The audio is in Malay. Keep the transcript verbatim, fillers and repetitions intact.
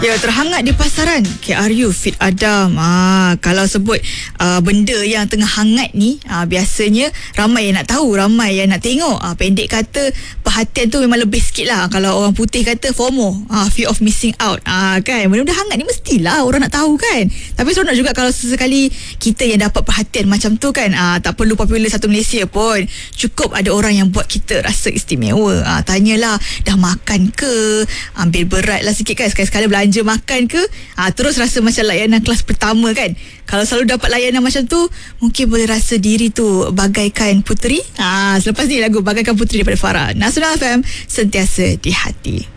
Ya, terhangat di pasaran K R U Fit Adam. Ah, kalau sebut uh, benda yang tengah hangat ni, ah, biasanya ramai yang nak tahu, ramai yang nak tengok. Ah, pendek kata, perhatian tu memang lebih sikit lah. Kalau orang putih kata FOMO, ah, fear of missing out. Ah, kan, benda-benda hangat ni mestilah orang nak tahu kan. Tapi seronok juga kalau sesekali kita yang dapat perhatian macam tu kan. Ah, tak perlu popular satu Malaysia pun. Cukup ada orang yang buat kita rasa istimewa. Ah, tanyalah, dah makan ke? Ambil berat lah sikit kan. Sekali-sekala belanja makan ke, ha, terus rasa macam layanan kelas pertama kan. Kalau selalu dapat layanan macam tu, mungkin boleh rasa diri tu bagaikan puteri. ha, Selepas ni lagu Bagaikan Puteri daripada Farah. Nasional F M, sentiasa di hati.